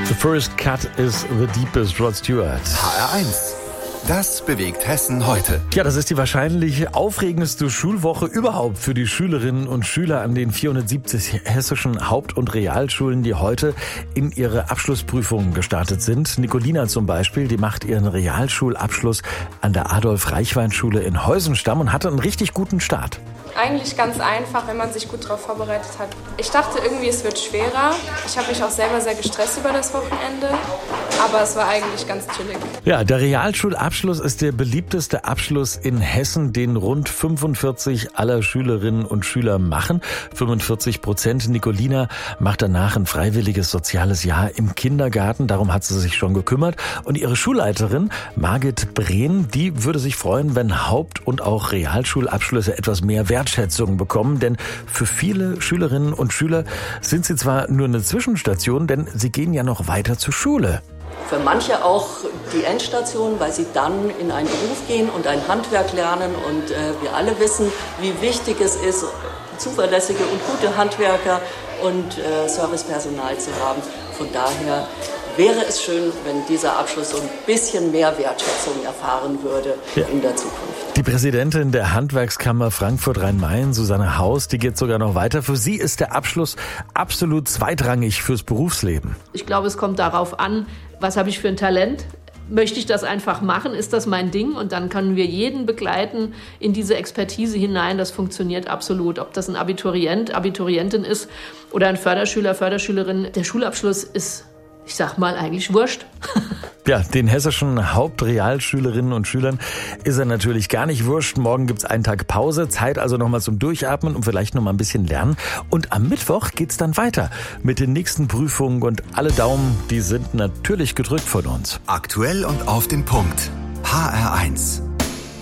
The first cut is the deepest, Rod Stewart. HR1. Das bewegt Hessen heute. Ja, das ist die wahrscheinlich aufregendste Schulwoche überhaupt für die Schülerinnen und Schüler an den 470 hessischen Haupt- und Realschulen, die heute in ihre Abschlussprüfungen gestartet sind. Nicolina zum Beispiel, die macht ihren Realschulabschluss an der Adolf-Reichwein-Schule in Heusenstamm und hatte einen richtig guten Start. Eigentlich ganz einfach, wenn man sich gut darauf vorbereitet hat. Ich dachte irgendwie, es wird schwerer. Ich habe mich auch selber sehr gestresst über das Wochenende, aber es war eigentlich ganz chillig. Ja, der Realschulabschluss ist der beliebteste Abschluss in Hessen, den rund 45 aller Schülerinnen und Schüler machen. 45%. Nicolina macht danach ein freiwilliges soziales Jahr im Kindergarten. Darum hat sie sich schon gekümmert. Und ihre Schulleiterin, Margit Brehn, die würde sich freuen, wenn Haupt- und auch Realschulabschlüsse etwas mehr Wertschätzung bekommen. Denn für viele Schülerinnen und Schüler sind sie zwar nur eine Zwischenstation, denn sie gehen ja noch weiter zur Schule. Für manche auch die Endstation, weil sie dann in einen Beruf gehen und ein Handwerk lernen. Und wir alle wissen, wie wichtig es ist, zuverlässige und gute Handwerker und Servicepersonal zu haben. Von daher wäre es schön, wenn dieser Abschluss so ein bisschen mehr Wertschätzung erfahren würde in der Zukunft. Die Präsidentin der Handwerkskammer Frankfurt-Rhein-Main, Susanne Haus, die geht sogar noch weiter. Für sie ist der Abschluss absolut zweitrangig fürs Berufsleben. Ich glaube, es kommt darauf an, was habe ich für ein Talent? Möchte ich das einfach machen? Ist das mein Ding? Und dann können wir jeden begleiten in diese Expertise hinein. Das funktioniert absolut. Ob das ein Abiturient, Abiturientin ist oder ein Förderschüler, Förderschülerin. Der Schulabschluss ist, ich sag mal, eigentlich wurscht. Ja, den hessischen Hauptrealschülerinnen und Schülern ist er natürlich gar nicht wurscht. Morgen gibt's einen Tag Pause, Zeit also nochmal zum Durchatmen und vielleicht nochmal ein bisschen lernen. Und am Mittwoch geht's dann weiter mit den nächsten Prüfungen und alle Daumen, die sind natürlich gedrückt von uns. Aktuell und auf den Punkt. HR1.